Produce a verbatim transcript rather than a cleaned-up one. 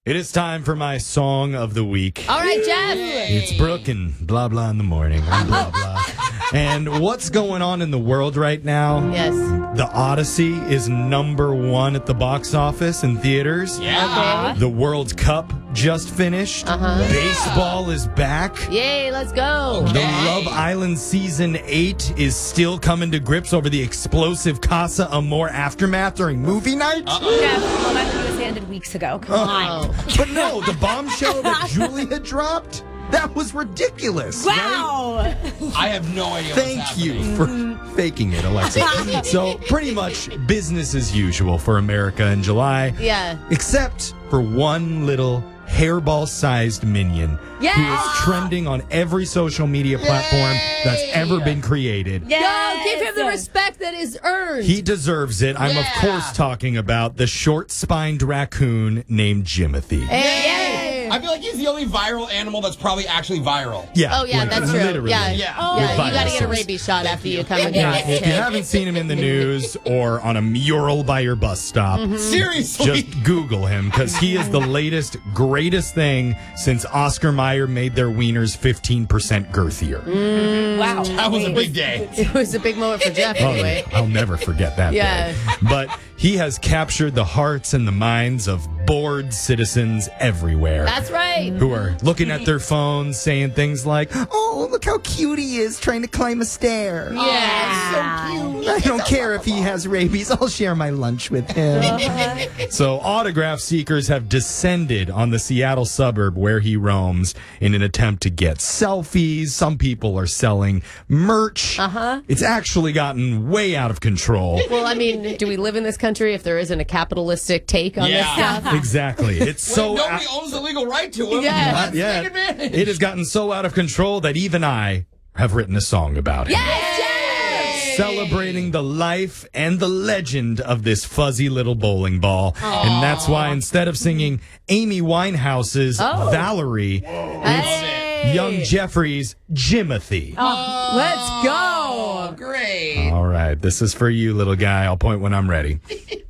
It is time for my song of the week. All right, Jeff. It's Brooke and blah, blah in the morning. And blah, blah. And what's going on in the world right now? Yes. The Odyssey is number one at the box office in theaters. Yeah. Okay. The World Cup just finished. Uh-huh. Baseball is back. Yay, let's go. The Love Island Season eight is still coming to grips over the explosive Casa Amor aftermath during movie night. Uh-oh. Jeff, well, that was handed weeks ago. Come on. But no, the bombshell that Julie had dropped, that was ridiculous. Wow. Right? I have no idea Thank what's you happening. for faking it, Alexa. So pretty much business as usual for America in July. Yeah. Except for one little hairball-sized minion Yes. who is trending on every social media platform that's ever been created. Yo, give him the respect that is earned. He deserves it. I'm, Yeah. of course, talking about the short-spined raccoon named Jimothy. Hey. I feel like he's the only viral animal that's probably actually viral. Yeah. Oh, yeah, like, that's true. literally. Yeah. Yeah. Oh, With yeah, you got to get a viruses. rabies shot after you come in Yeah, here. if you haven't seen him in the news or on a mural by your bus stop, Seriously. just Google him because he is the latest, greatest thing since Oscar Mayer made their wieners fifteen percent girthier. Wow. That was a big day. It was a big moment for Jeff, Oh, anyway. I'll never forget that Yeah. day. But he has captured the hearts and the minds of bored citizens everywhere. That's right. Who are looking at their phones saying things like, oh, look how cute he is trying to climb a stair. Yeah. So cute. I don't care if he has rabies. I'll share my lunch with him. So autograph seekers have descended on the Seattle suburb where he roams in an attempt to get selfies. Some people are selling merch. Uh-huh. It's actually gotten way out of control. Well, I mean, do we live in this country if there isn't a capitalistic take on Yeah. this stuff? Exactly. It's so Wait, nobody owns the legal right to him. Yeah. Let's yeah, take advantage. it has gotten so out of control that even I have written a song about it. Yes, Celebrating the life and the legend of this fuzzy little bowling ball. And that's why instead of singing Amy Winehouse's Oh. Valerie, Hey. young Jeffrey's Jimothy. Let's go. Oh, great. All right, this is for you, little guy. I'll point when I'm ready.